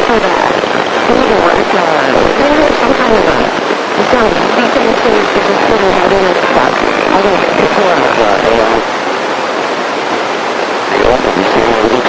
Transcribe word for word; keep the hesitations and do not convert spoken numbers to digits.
そうだ。それでもあれか、全然そのためは、実は、本当にそういうことになりました。あの、そこは、